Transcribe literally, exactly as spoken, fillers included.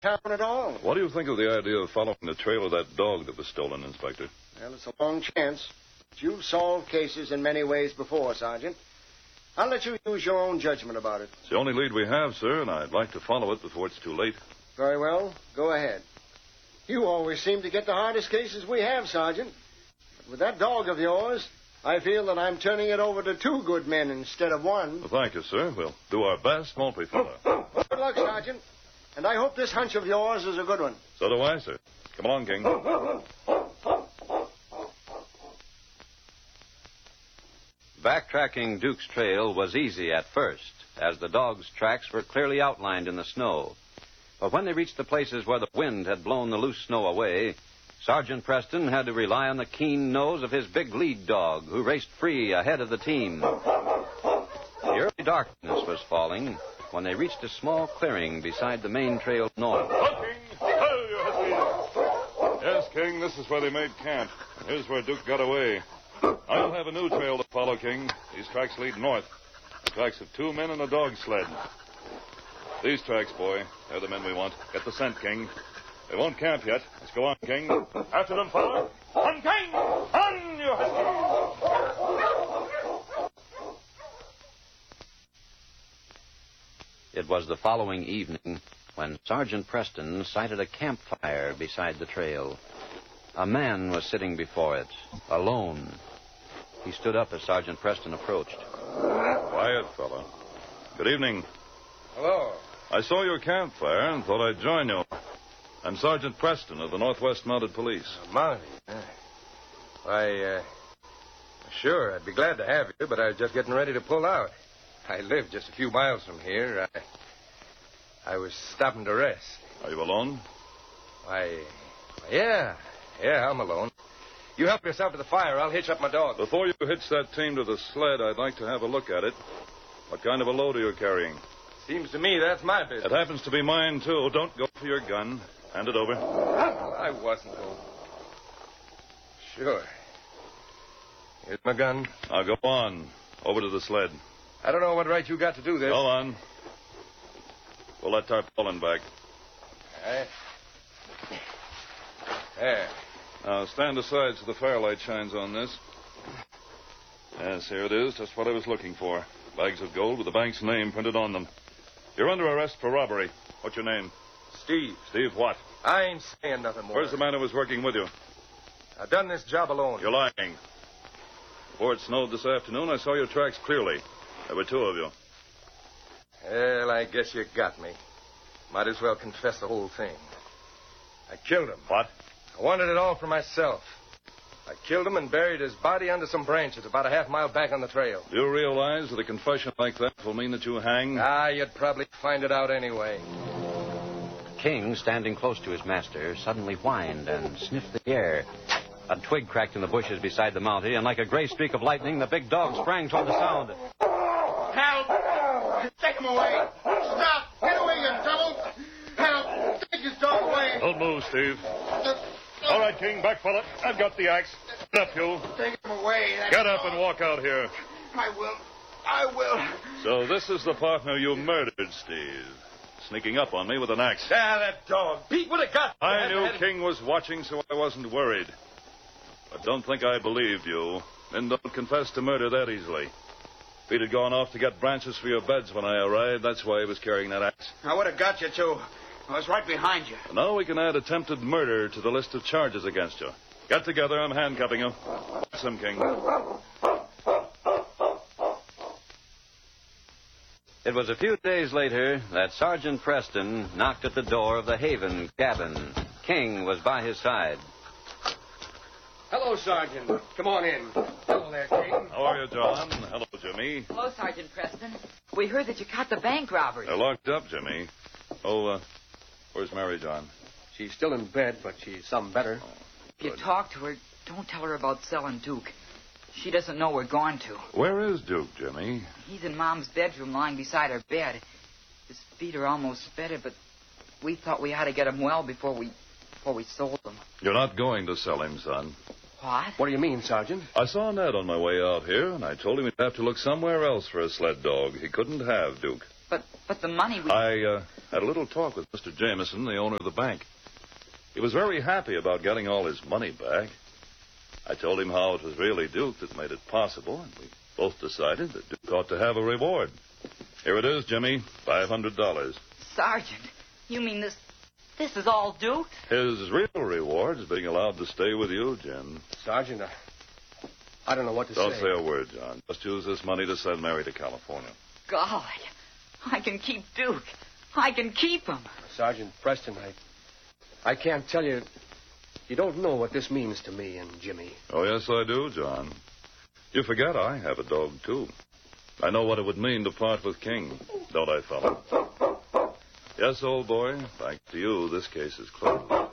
town at all. What do you think of the idea of following the trail of that dog that was stolen, Inspector? Well, it's a long chance. But you've solved cases in many ways before, Sergeant. I'll let you use your own judgment about it. It's the only lead we have, sir, and I'd like to follow it before it's too late. Very well. Go ahead. You always seem to get the hardest cases we have, Sergeant. But with that dog of yours, I feel that I'm turning it over to two good men instead of one. Well, thank you, sir. We'll do our best, won't we, fella? Well, good luck, Sergeant. And I hope this hunch of yours is a good one. So do I, sir. Come along, King. Backtracking Duke's trail was easy at first, as the dog's tracks were clearly outlined in the snow. But when they reached the places where the wind had blown the loose snow away, Sergeant Preston had to rely on the keen nose of his big lead dog, who raced free ahead of the team. The early darkness was falling when they reached a small clearing beside the main trail north. Oh, King! Oh, you husky! Yes, King, this is where they made camp. Here's where Duke got away. I'll have a new trail to follow, King. These tracks lead north. The tracks of two men and a dog sled. These tracks, boy, they're the men we want. Get the scent, King. They won't camp yet. Let's go on, King. After them, fella. On, King! On, you husky! It was the following evening when Sergeant Preston sighted a campfire beside the trail. A man was sitting before it, alone. He stood up as Sergeant Preston approached. Quiet, fella. Good evening. Hello. I saw your campfire and thought I'd join you. I'm Sergeant Preston of the Northwest Mounted Police. Uh, Mounted? Uh, why, uh, sure, I'd be glad to have you, but I was just getting ready to pull out. I live just a few miles from here. I, I was stopping to rest. Are you alone? Why, yeah, yeah, I'm alone. You help yourself to the fire. I'll hitch up my dog. Before you hitch that team to the sled, I'd like to have a look at it. What kind of a load are you carrying? Seems to me that's my business. It happens to be mine, too. Don't go for your gun. Hand it over. Well, I wasn't going. Sure. Here's my gun. Now go on. Over to the sled. I don't know what right you got to do this. Go on. Pull that tarpaulin back. All right. There. Now stand aside so the firelight shines on this. Yes, here it is. Just what I was looking for. Bags of gold with the bank's name printed on them. You're under arrest for robbery. What's your name? Steve. Steve what? I ain't saying nothing more. Where's the man who was working with you? I've done this job alone. You're lying. Before it snowed this afternoon, I saw your tracks clearly. There were two of you. Well, I guess you got me. Might as well confess the whole thing. I killed him. What? I wanted it all for myself. I killed him and buried his body under some branches about a half mile back on the trail. Do you realize that a confession like that will mean that you hang? Ah, you'd probably find it out anyway. King, standing close to his master, suddenly whined and sniffed the air. A twig cracked in the bushes beside the Mountie, and like a gray streak of lightning, the big dog sprang toward the sound. Help! Take him away! Stop! Get away, you devil! Help! Take his dog away! Don't move, Steve. All right, King, back, fella. I've got the axe. Get up, you. Take him away. That Get up dog. and walk out here. I will. I will. So this is the partner you murdered, Steve. Sneaking up on me with an axe. Ah, that dog. Pete would have got... I knew King was watching, so I wasn't worried. But don't think I believed you. Then don't confess to murder that easily. Pete had gone off to get branches for your beds when I arrived. That's why he was carrying that axe. I would have got you, too. I was right behind you. And now we can add attempted murder to the list of charges against you. Get together. I'm handcuffing you. Watch him, King. It was a few days later that Sergeant Preston knocked at the door of the Haven cabin. King was by his side. Hello, Sergeant. Come on in. Hello there, King. How are you, John? Hello, Jimmy. Hello, Sergeant Preston. We heard that you caught the bank robbers. They're locked up, Jimmy. Oh, uh, where's Mary, John? She's still in bed, but she's some better. If you talk to her, don't tell her about selling Duke. She doesn't know we're going to. Where is Duke, Jimmy? He's in Mom's bedroom lying beside her bed. His feet are almost fetid, but we thought we had to get him well before we before we sold him. You're not going to sell him, son. What? What do you mean, Sergeant? I saw Ned on my way out here, and I told him he'd have to look somewhere else for a sled dog. He couldn't have Duke. But, but But the money we... I uh, had a little talk with Mister Jameson, the owner of the bank. He was very happy about getting all his money back. I told him how it was really Duke that made it possible, and we both decided that Duke ought to have a reward. Here it is, Jimmy, five hundred dollars. Sergeant, you mean this... This is all Duke? His real reward is being allowed to stay with you, Jim. Sergeant, I, I don't know what to Don't say. say a word, John. Just use this money to send Mary to California. God, I can keep Duke. I can keep him. Sergeant Preston, I... I can't tell you... You don't know what this means to me and Jimmy. Oh, yes, I do, John. You forget I have a dog, too. I know what it would mean to part with King. Don't I, fella? Yes, old boy. Thanks to you, this case is closed.